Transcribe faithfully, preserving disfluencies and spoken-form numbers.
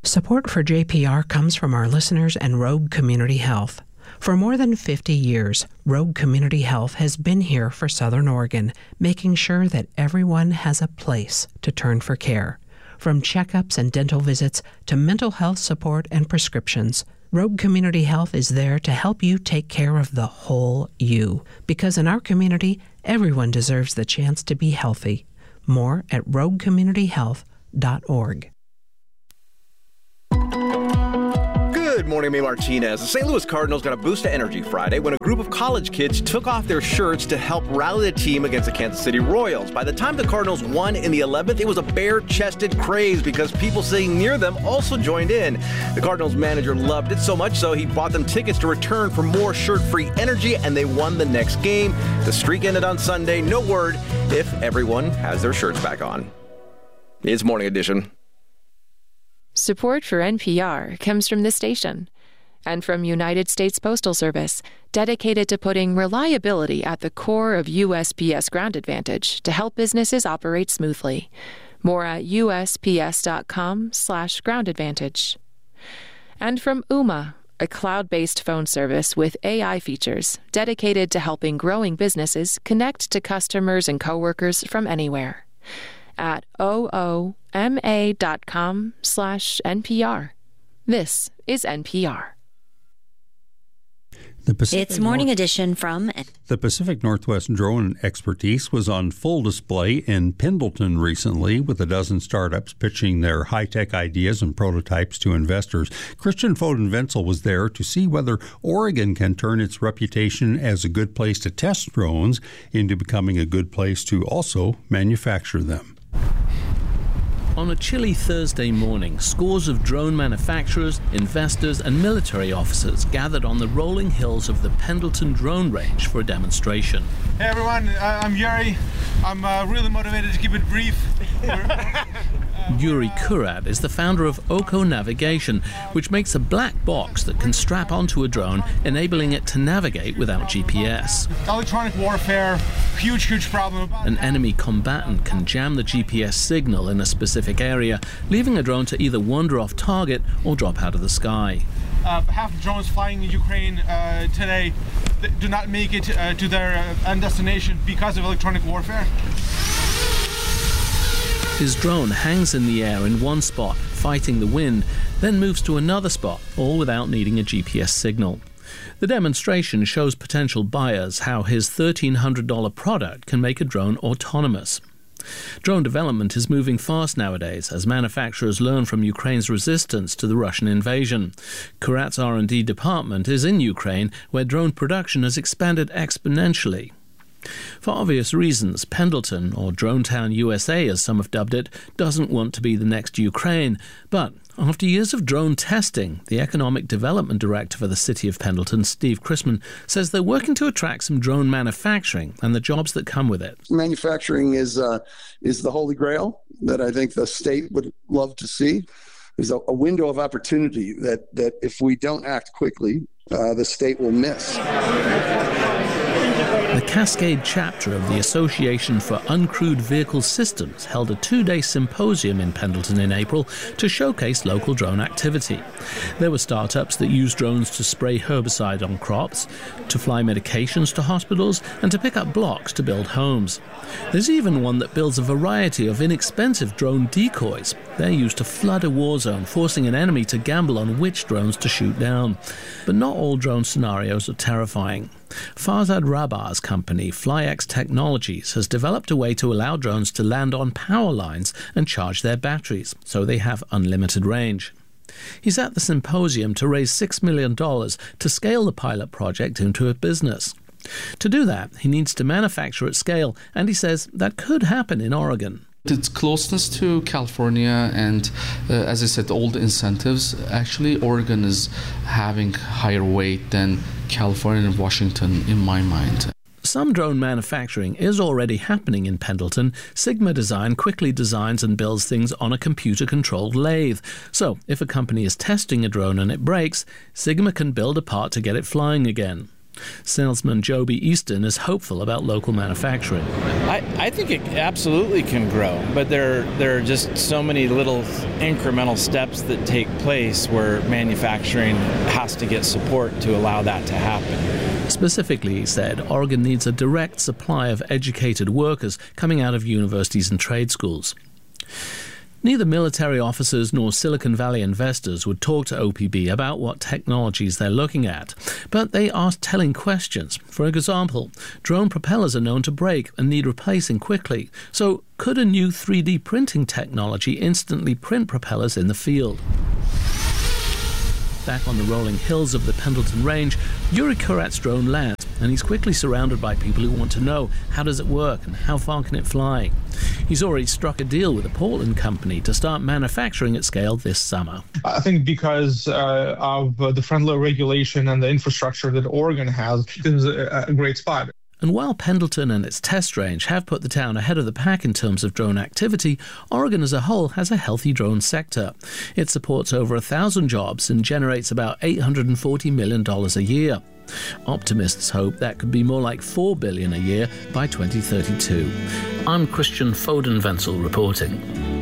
Support for J P R comes from our listeners and Rogue Community Health. For more than fifty years, Rogue Community Health has been here for Southern Oregon, making sure that everyone has a place to turn for care. From checkups and dental visits to mental health support and prescriptions, Rogue Community Health is there to help you take care of the whole you. Because in our community, everyone deserves the chance to be healthy. More at rogue community health dot org. Good morning, May Martinez. The Saint Louis Cardinals got a boost of energy Friday when a group of college kids took off their shirts to help rally the team against the Kansas City Royals. By the time the Cardinals won in the eleventh, it was a bare-chested craze because people sitting near them also joined in. The Cardinals manager loved it so much so he bought them tickets to return for more shirt-free energy, and they won the next game. The streak ended on Sunday. No word if everyone has their shirts back on. It's Morning Edition. Support for N P R comes from this station and from United States Postal Service, dedicated to putting reliability at the core of U S P S Ground Advantage to help businesses operate smoothly. More at U S P S dot com slash ground advantage. And from Ooma, a cloud-based phone service with A I features dedicated to helping growing businesses connect to customers and coworkers from anywhere. At ooma dot com slash N P R. This is N P R. The Pacific It's Morning North- Edition from... The Pacific Northwest drone expertise was on full display in Pendleton recently, with a dozen startups pitching their high-tech ideas and prototypes to investors. Christian Foden-Wenzel was there to see whether Oregon can turn its reputation as a good place to test drones into becoming a good place to also manufacture them. On a chilly Thursday morning, scores of drone manufacturers, investors and military officers gathered on the rolling hills of the Pendleton Drone Range for a demonstration. Hey everyone, uh, I'm Yuri. I'm uh, really motivated to keep it brief. Yuri Kurat is the founder of Oko Navigation, which makes a black box that can strap onto a drone, enabling it to navigate without G P S. Electronic warfare, huge, huge problem. An enemy combatant can jam the G P S signal in a specific area, leaving a drone to either wander off target or drop out of the sky. Uh, half the drones flying in Ukraine uh, today do not make it uh, to their uh, end destination because of electronic warfare. His drone hangs in the air in one spot, fighting the wind, then moves to another spot, all without needing a G P S signal. The demonstration shows potential buyers how his thirteen hundred dollars product can make a drone autonomous. Drone development is moving fast nowadays as manufacturers learn from Ukraine's resistance to the Russian invasion. Kurat's R and D department is in Ukraine, where drone production has expanded exponentially. For obvious reasons, Pendleton, or Dronetown, U S A as some have dubbed it, doesn't want to be the next Ukraine. But after years of drone testing, the Economic Development Director for the City of Pendleton, Steve Chrisman, says they're working to attract some drone manufacturing and the jobs that come with it. Manufacturing is uh, is the holy grail that I think the state would love to see. There's a, a window of opportunity that, that if we don't act quickly, uh, the state will miss. The Cascade chapter of the Association for Uncrewed Vehicle Systems held a two-day symposium in Pendleton in April to showcase local drone activity. There were startups that use drones to spray herbicide on crops, to fly medications to hospitals, and to pick up blocks to build homes. There's even one that builds a variety of inexpensive drone decoys. They're used to flood a war zone, forcing an enemy to gamble on which drones to shoot down. But not all drone scenarios are terrifying. Farzad Rabar's company, FlyX Technologies, has developed a way to allow drones to land on power lines and charge their batteries, so they have unlimited range. He's at the symposium to raise six million dollars to scale the pilot project into a business. To do that, he needs to manufacture at scale, and he says that could happen in Oregon. Its closeness to California and, uh, as I said, all the incentives, actually Oregon is having higher weight than California and Washington in my mind. Some drone manufacturing is already happening in Pendleton. Sigma Design quickly designs and builds things on a computer-controlled lathe. So, if a company is testing a drone and it breaks, Sigma can build a part to get it flying again. Salesman Joby Easton is hopeful about local manufacturing. I, I think it absolutely can grow, but there, there are just so many little incremental steps that take place where manufacturing has to get support to allow that to happen. Specifically, he said, Oregon needs a direct supply of educated workers coming out of universities and trade schools. Neither military officers nor Silicon Valley investors would talk to O P B about what technologies they're looking at, but they ask telling questions. For example, drone propellers are known to break and need replacing quickly. So could a new three D printing technology instantly print propellers in the field? Back on the rolling hills of the Pendleton Range, Yuri Kurat's drone lands, and he's quickly surrounded by people who want to know how does it work and how far can it fly. He's already struck a deal with a Portland company to start manufacturing at scale this summer. I think because uh, of uh, the friendly regulation and the infrastructure that Oregon has, this is a, a great spot. And while Pendleton and its test range have put the town ahead of the pack in terms of drone activity, Oregon as a whole has a healthy drone sector. It supports over a thousand jobs and generates about eight hundred forty million dollars a year. Optimists hope that could be more like four billion dollars a year by twenty thirty-two. I'm Christian Foden-Wenzel reporting.